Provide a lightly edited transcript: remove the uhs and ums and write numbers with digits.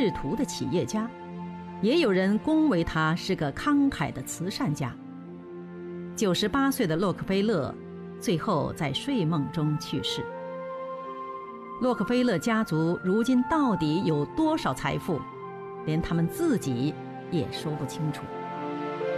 仕途的企业家，也有人恭维他是个慷慨的慈善家。98岁的洛克菲勒最后在睡梦中去世。洛克菲勒家族如今到底有多少财富，连他们自己也说不清楚。